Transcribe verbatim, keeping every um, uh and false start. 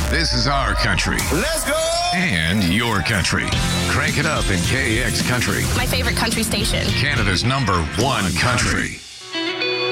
This is our country. Let's go! And your country. Crank it up in K X Country. My favorite country station. Canada's number one country.